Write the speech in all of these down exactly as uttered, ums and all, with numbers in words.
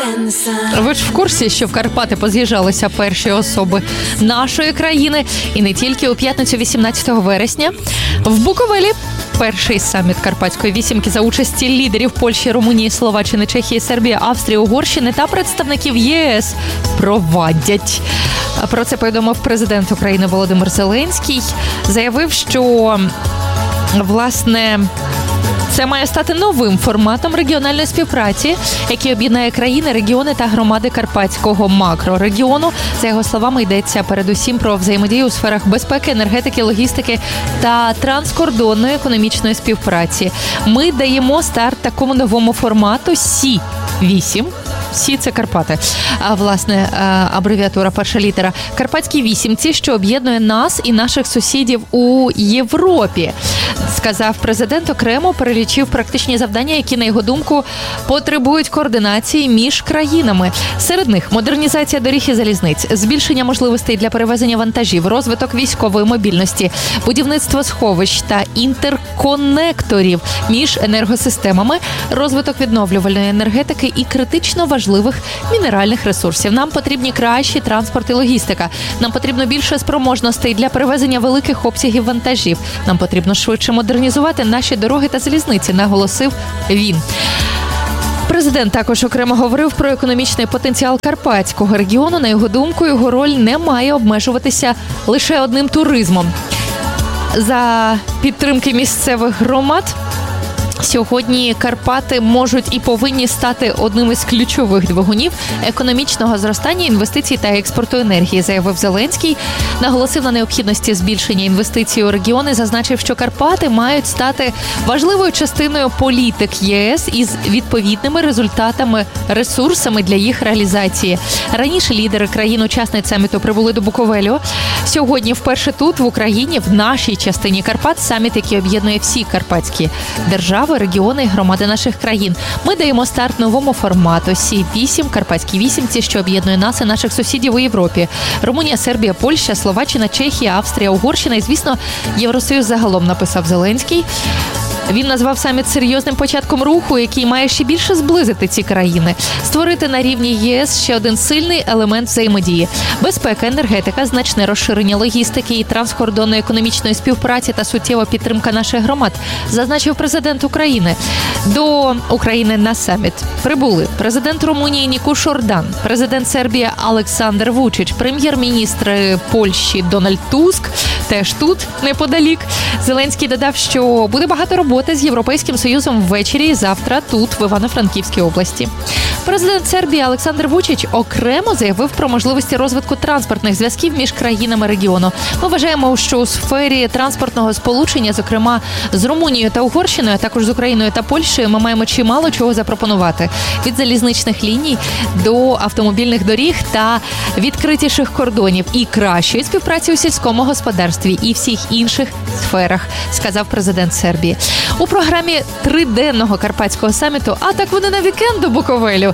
Ви ж в курсі, що в Карпати поз'їжджалися перші особи нашої країни, і не тільки. У п'ятницю вісімнадцятого вересня в Буковелі перший саміт Карпатської вісімки за участі лідерів Польщі, Румунії, Словаччини, Чехії, Сербії, Австрії, Угорщини та представників ЄС провадять. Про це повідомив президент України Володимир Зеленський. Заявив, що, власне, це має стати новим форматом регіональної співпраці, який об'єднає країни, регіони та громади Карпатського макрорегіону. За його словами, йдеться передусім про взаємодію у сферах безпеки, енергетики, логістики та транскордонної економічної співпраці. Ми даємо старт такому новому формату Сі вісім. Сі – це Карпати. А, власне, абревіатура, перша літера. Карпатській вісімці, що об'єднує нас і наших сусідів у Європі. Сказав президент, окремо перелічив практичні завдання, які, на його думку, потребують координації між країнами. Серед них модернізація доріг і залізниць, збільшення можливостей для перевезення вантажів, розвиток військової мобільності, будівництво сховищ та інтерконекторів між енергосистемами, розвиток відновлювальної енергетики і критично важливих мінеральних ресурсів. Нам потрібні кращі транспорт і логістика. Нам потрібно більше спроможностей для перевезення великих обсягів вантажів. Нам потрібно швидше модернізувати наші дороги та залізниці, наголосив він. Президент також окремо говорив про економічний потенціал Карпатського регіону. На його думку, його роль не має обмежуватися лише одним туризмом. За підтримки місцевих громад сьогодні Карпати можуть і повинні стати одним із ключових двигунів економічного зростання, інвестицій та експорту енергії, заявив Зеленський. Наголосив на необхідності збільшення інвестицій у регіони, зазначив, що Карпати мають стати важливою частиною політик ЄС із відповідними результатами, ресурсами для їх реалізації. Раніше лідери країн-учасниць саміту прибули до Буковелю. Сьогодні вперше тут, в Україні, в нашій частині Карпат, саміт, який об'єднує всі карпатські держави, регіони і громади наших країн. Ми даємо старт новому формату Сі вісім, Карпатській вісімці, що об'єднує нас і наших сусідів у Європі. Румунія, Сербія, Польща, Словаччина, Чехія, Австрія, Угорщина і, звісно, Євросоюз загалом, написав Зеленський. Він назвав саміт серйозним початком руху, який має ще більше зблизити ці країни. Створити на рівні ЄС ще один сильний елемент взаємодії. Безпека, енергетика, значне розширення логістики і транскордонної економічної співпраці та суттєва підтримка наших громад, зазначив президент України. До України на саміт прибули президент Румунії Нікуш Ордан, президент Сербії Олександр Вучич, прем'єр-міністр Польщі Дональд Туск, теж тут, неподалік. Зеленський додав, що буде багато роботи з Європейським Союзом ввечері і завтра тут, в Івано-Франківській області. Президент Сербії Олександр Вучич окремо заявив про можливості розвитку транспортних зв'язків між країнами регіону. Ми вважаємо, що у сфері транспортного сполучення, зокрема з Румунією та Угорщиною, а також з Україною та Польщею, ми маємо чимало чого запропонувати. Від залізничних ліній до автомобільних доріг та відкритіших кордонів і кращої співпраці у сільському господарстві і всіх інших сферах, сказав президент Сербії. У програмі триденного Карпатського саміту, а так вони на вікенд до Буковелю.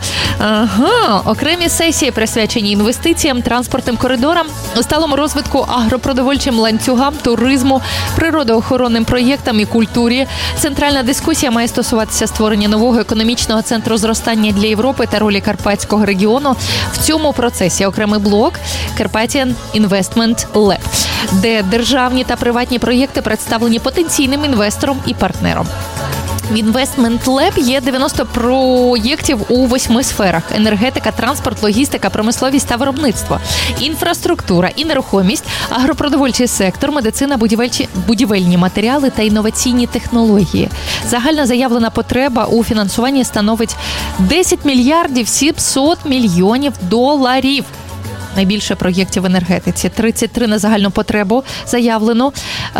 Ага, окремі сесії присвячені інвестиціям, транспортним коридорам, сталому розвитку, агропродовольчим ланцюгам, туризму, природоохоронним проєктам і культурі. Центральна дискусія має стосуватися створення нового економічного центру зростання для Європи та ролі Карпатського регіону. В цьому процесі окремий блок Carpathian Investment Lab, де державні та приватні проєкти представлені потенційним інвестором і партнером. В Investment Lab є дев'яносто проєктів у восьми сферах: енергетика, транспорт, логістика, промисловість та виробництво, інфраструктура і нерухомість, агропродовольчий сектор, медицина, будівельні, будівельні матеріали та інноваційні технології. Загальна заявлена потреба у фінансуванні становить десять мільярдів сімсот мільйонів доларів. Найбільше проєктів в енергетиці. тридцять три на загальну потребу заявлено,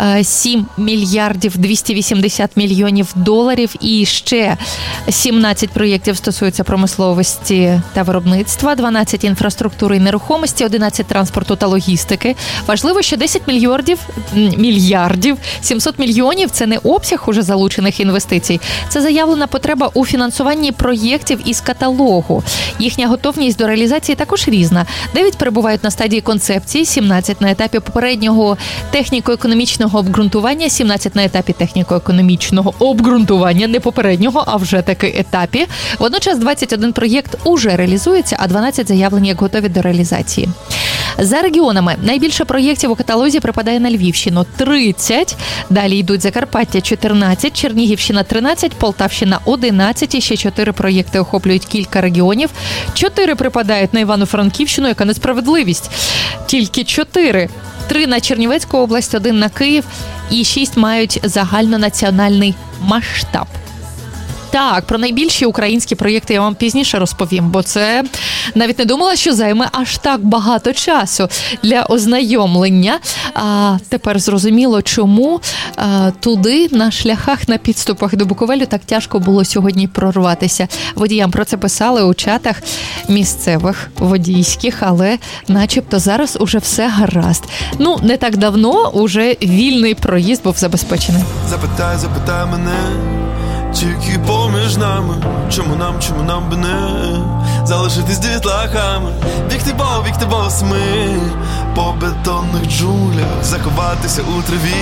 сім мільярдів двісті вісімдесят мільйонів доларів і ще сімнадцять проєктів стосуються промисловості та виробництва, дванадцять інфраструктури і нерухомості, одинадцять транспорту та логістики. Важливо, що десять мільярдів, мільярдів сімсот мільйонів – це не обсяг уже залучених інвестицій. Це заявлена потреба у фінансуванні проєктів із каталогу. Їхня готовність до реалізації також різна. Дев'ять перебувають на стадії концепції, сімнадцять на етапі попереднього техніко-економічного обґрунтування, сімнадцять на етапі техніко-економічного обґрунтування, не попереднього, а вже таки етапі. Водночас двадцять один проєкт уже реалізується, а дванадцять заявлені як готові до реалізації. За регіонами найбільше проєктів у каталозі припадає на Львівщину – тридцять, далі йдуть Закарпаття – чотирнадцять, Чернігівщина – тринадцять, Полтавщина – одинадцять, і ще чотири проєкти охоплюють кілька регіонів, чотири припадають на Івано-Франківщину, яка несправедливість, тільки чотири, три на Чернівецьку область, один на Київ і шість мають загальнонаціональний масштаб. Так, про найбільші українські проєкти я вам пізніше розповім, бо це навіть не думала, що займе аж так багато часу для ознайомлення. А тепер зрозуміло, чому а, туди, на шляхах, на підступах до Буковелю так тяжко було сьогодні прорватися. Водіям про це писали у чатах місцевих водійських, але начебто зараз уже все гаразд. Ну, не так давно уже вільний проїзд був забезпечений. Запитай, запитай мене, тільки поміж нами, чому нам, чому нам би не залишитись дітлахами, бігти бо, бігти босми, по бетонних джунглях, заховатися у траві.